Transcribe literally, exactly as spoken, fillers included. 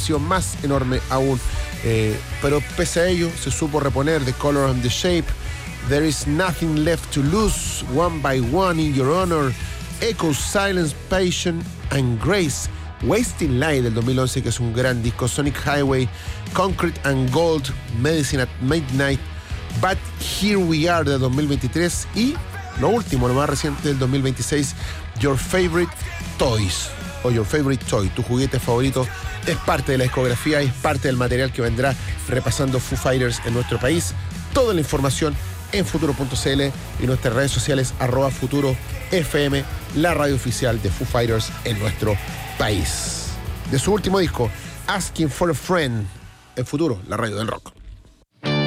sido más enorme aún. Eh, pero pese a ello, se supo reponer The Color and the Shape, There is Nothing Left to Lose, One by One, In Your Honor, Echoes, Silence, Passion and Grace, Wasting Light del dos mil once, que es un gran disco, Sonic Highway, Concrete and Gold, Medicine at Midnight, But Here We Are del dos mil veintitrés y lo último, lo más reciente del dos mil veintiséis, Your Favorite Toys o Your Favorite Toy, tu juguete favorito, es parte de la discografía y es parte del material que vendrá repasando Foo Fighters en nuestro país. Toda la información en futuro punto c l y nuestras redes sociales arroba futuro F M, la radio oficial de Foo Fighters en nuestro país. De su último disco, Asking for a Friend, en Futuro, la radio del rock.